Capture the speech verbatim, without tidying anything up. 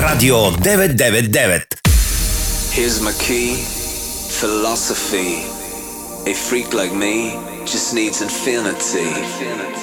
Радио деветsto деветдесет и девет. Here's my key, philosophy. A freak like me just needs infinity.